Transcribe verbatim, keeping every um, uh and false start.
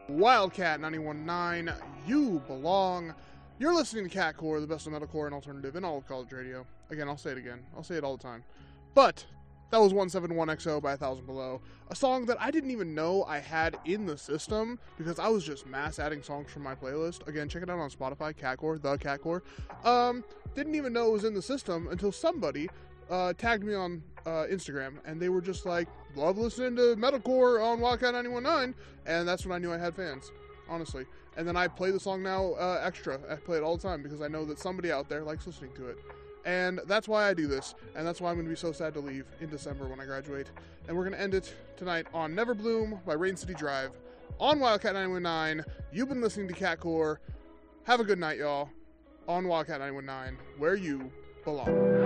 Wildcat ninety-one point nine, you belong. You're listening to Catcore, the best of metalcore and alternative in all of college radio. Again, I'll say it again. I'll say it all the time. But that was one seventy-one X O by one thousand Below, a song that I didn't even know I had in the system because I was just mass adding songs from my playlist. Again, check it out on Spotify, Catcore, the Catcore. Um, didn't even know it was in the system until somebody uh, tagged me on uh, Instagram, and they were just like, love listening to metalcore on Wildcat ninety-one point nine, and that's when I knew I had fans, honestly. And then I play the song now uh, extra. I play it all the time because I know that somebody out there likes listening to it. And that's why I do this, and that's why I'm going to be so sad to leave in December when I graduate. And we're going to end it tonight on Never Bloom by Rain City Drive on Wildcat ninety-one point nine. You've been listening to Catcore. Have a good night, y'all, on Wildcat ninety-one point nine, where you belong.